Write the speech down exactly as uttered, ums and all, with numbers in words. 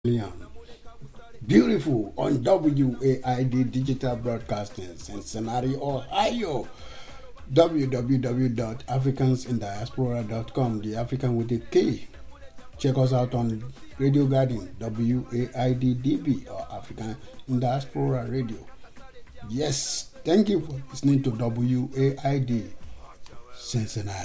Leon. Beautiful on W A I D Digital Broadcasting, Cincinnati, Ohio. w w w dot africans in diaspora dot com, the African with a K. Check us out on Radio Garden, W A I D D B, or African in Diaspora Radio. Yes, thank you for listening to W A I D Cincinnati.